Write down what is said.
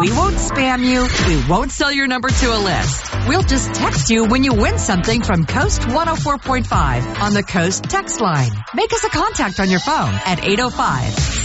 We won't spam you. We won't sell your number to a list. We'll just text you when you win something from Coast 104.5 on the Coast text line. Make us a contact on your phone at 805